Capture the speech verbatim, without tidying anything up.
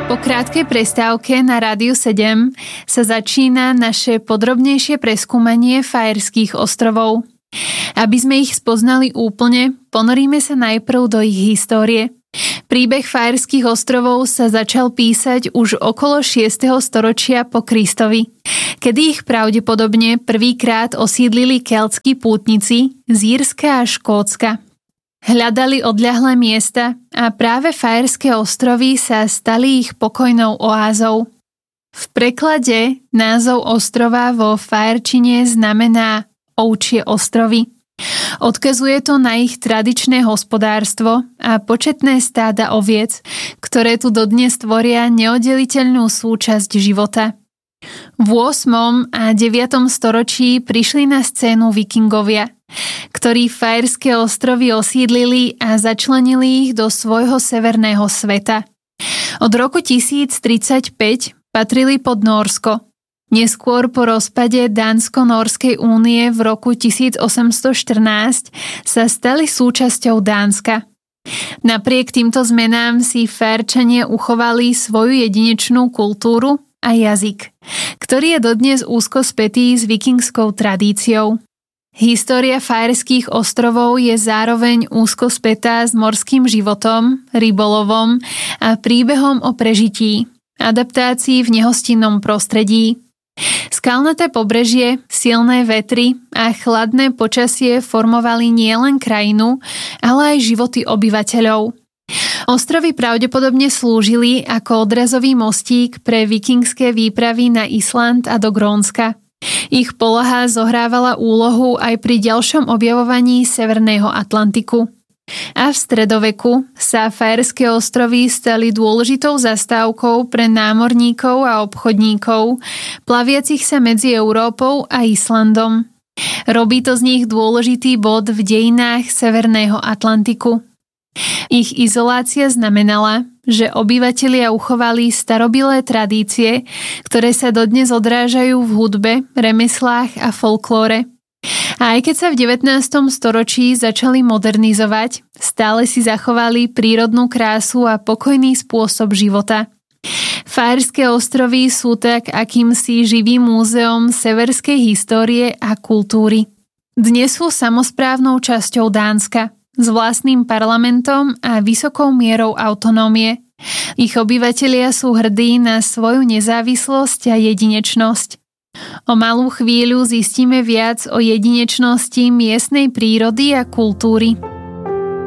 Po krátkej prestávke na Rádiu sedem sa začína naše podrobnejšie preskúmanie Fajerských ostrovov. Aby sme ich spoznali úplne, ponoríme sa najprv do ich histórie. Príbeh Fajerských ostrovov sa začal písať už okolo šiesteho storočia po Kristovi, kedy ich pravdepodobne prvýkrát osídlili keltskí pútnici z Írska a Škótska. Hľadali odľahlé miesta a práve Fajerské ostrovy sa stali ich pokojnou oázou. V preklade názov ostrova vo fajerčine znamená Ovčie ostrovy. Odkazuje to na ich tradičné hospodárstvo a početné stáda oviec, ktoré tu dodnes tvoria neoddeliteľnú súčasť života. V ôsmom a deviatom storočí prišli na scénu vikingovia, ktorí Fajerské ostrovy osídlili a začlenili ich do svojho severného sveta. Od roku tisíc tridsaťpäť patrili pod Nórsko. Neskôr po rozpade Dánsko-Nórskej únie v roku tisíc osemsto štrnásť sa stali súčasťou Dánska. Napriek týmto zmenám si Fajerčania uchovali svoju jedinečnú kultúru a jazyk, ktorý je dodnes úzko spätý s vikingskou tradíciou. História Fajerských ostrovov je zároveň úzko spätá s morským životom, rybolovom a príbehom o prežití, adaptácii v nehostinnom prostredí. Skalnaté pobrežie, silné vetry a chladné počasie formovali nielen krajinu, ale aj životy obyvateľov. Ostrovy pravdepodobne slúžili ako odrazový mostík pre vikingské výpravy na Island a do Grónska. Ich poloha zohrávala úlohu aj pri ďalšom objavovaní Severného Atlantiku. A v stredoveku sa Fajerské ostrovy stali dôležitou zastávkou pre námorníkov a obchodníkov, plaviacich sa medzi Európou a Islandom. Robí to z nich dôležitý bod v dejinách Severného Atlantiku. Ich izolácia znamenala, že obyvatelia uchovali starobilé tradície, ktoré sa dodnes odrážajú v hudbe, remeslách a folklóre. A aj keď sa v devätnástom storočí začali modernizovať, stále si zachovali prírodnú krásu a pokojný spôsob života. Fajerské ostrovy sú tak akýmsi živým múzeom severskej histórie a kultúry. Dnes sú samosprávnou časťou Dánska, s vlastným parlamentom a vysokou mierou autonómie. Ich obyvatelia sú hrdí na svoju nezávislosť a jedinečnosť. O malú chvíľu zistíme viac o jedinečnosti miestnej prírody a kultúry.